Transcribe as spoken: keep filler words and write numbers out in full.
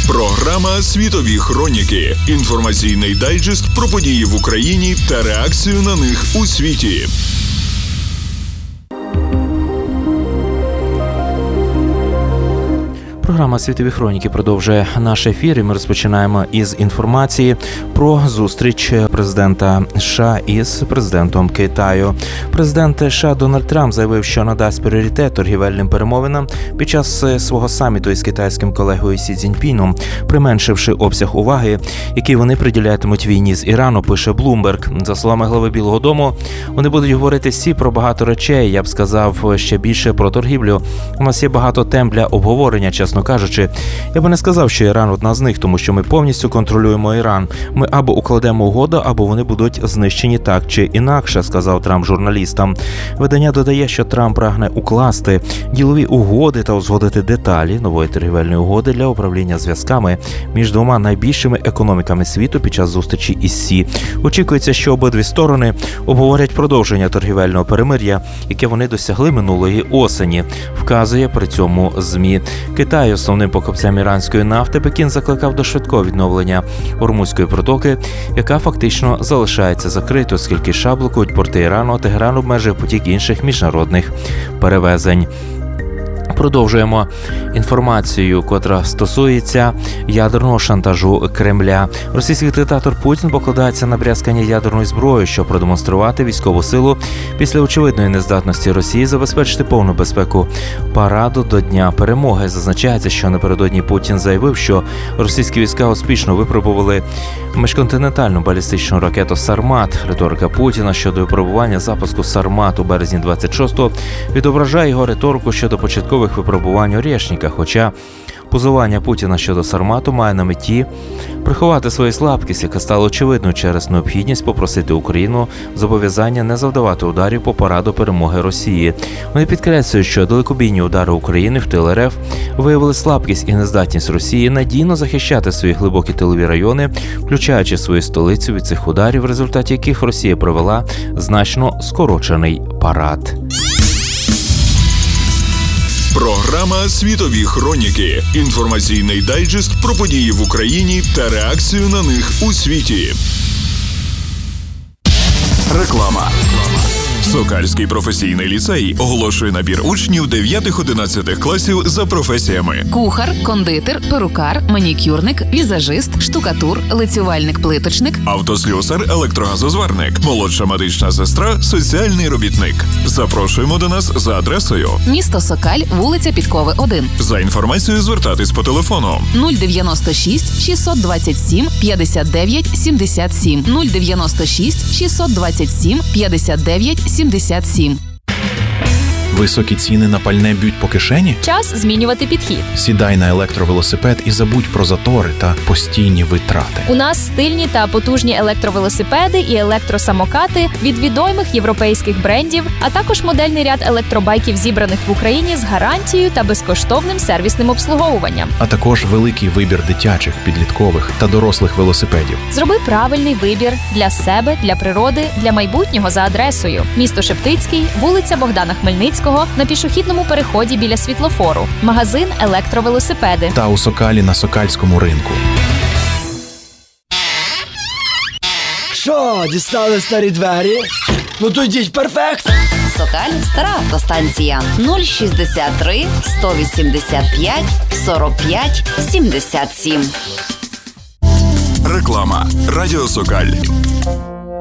Програма «Світові хроніки». Інформаційний дайджест про події в Україні та реакцію на них у світі. Програма «Світові хроніки» продовжує наш ефір, і ми розпочинаємо із інформації про зустріч президента США із президентом Китаю. Президент США Дональд Трамп заявив, що надасть пріоритет торгівельним перемовинам під час свого саміту із китайським колегою Сі Цзіньпіном, применшивши обсяг уваги, який вони приділятимуть війні з Ірану, пише Bloomberg. За словами глави Білого дому, вони будуть говорити всі про багато речей, я б сказав, ще більше про торгівлю. У нас є багато тем для обговорення, чесно кажучи. Я би не сказав, що Іран одна з них, тому що ми повністю контролюємо Іран. Ми або укладемо угоду, або вони будуть знищені так чи інакше, сказав Трамп журналістам. Видання додає, що Трамп прагне укласти ділові угоди та узгодити деталі нової торгівельної угоди для управління зв'язками між двома найбільшими економіками світу під час зустрічі із Сі. Очікується, що обидві сторони обговорять продовження торгівельного перемир'я, яке вони досягли минулої осені, вказує при цьому ЗМІ. Китай основним покупцем іранської нафти, Пекін закликав до швидкого відновлення Ормузької протоки, яка фактично залишається закритою, оскільки США блокують порти Ірану, а Тегеран обмежує потік інших міжнародних перевезень. Продовжуємо інформацію, котра стосується ядерного шантажу Кремля. Російський диктатор Путін покладається на брязкання ядерною зброєю, щоб продемонструвати військову силу після очевидної нездатності Росії забезпечити повну безпеку параду до Дня перемоги. Зазначається, що напередодні Путін заявив, що російські війська успішно випробували міжконтинентальну балістичну ракету «Сармат». Риторика Путіна щодо випробування запуску «Сармат» у березні двадцять шостого відображає його риторику щодо початкових випробувань у Решніках, хоча позування Путіна щодо «Сармату» має на меті приховати свою слабкість, яка стала очевидною через необхідність попросити Україну зобов'язання не завдавати ударів по параду перемоги Росії. Вони підкреслюють, що далекобійні удари України в тил РФ виявили слабкість і нездатність Росії надійно захищати свої глибокі тилові райони, включаючи свою столицю від цих ударів, в результаті яких Росія провела значно скорочений парад. Програма «Світові хроніки». Інформаційний дайджест про події в Україні та реакцію на них у світі. Реклама. Сокальський професійний ліцей оголошує набір учнів дев'ятих-одинадцятих класів за професіями: кухар, кондитер, перукар, манікюрник, візажист, штукатур, лицювальник-плиточник, автослюсар, електрогазозварник, молодша медична сестра, соціальний робітник. Запрошуємо до нас за адресою: місто Сокаль, вулиця Підкови, один. За інформацією звертатись по телефону нуль дев'яносто шість шістсот двадцять сім п'ятдесят дев'ять сімдесят сім нуль дев'яносто шість шістсот двадцять сім п'ятдесят дев'ять сімдесят сім. Високі ціни на пальне б'ють по кишені? Час змінювати підхід. Сідай на електровелосипед і забудь про затори та постійні витрати. У нас стильні та потужні електровелосипеди і електросамокати від відомих європейських брендів, а також модельний ряд електробайків, зібраних в Україні з гарантією та безкоштовним сервісним обслуговуванням. А також великий вибір дитячих, підліткових та дорослих велосипедів. Зроби правильний вибір для себе, для природи, для майбутнього за адресою: місто Шептицький, вулиця Богдана Хмельницького, на пішохідному переході біля світлофору. Магазин електровелосипеди. Та у Сокалі на Сокальському ринку. Що, дістали старі двері? Ну то йдіть, перфект! Сокаль, стара автостанція. нуль шістдесят три сто вісімдесят п'ять сорок п'ять сімдесят сім. Реклама. Радіо Сокаль.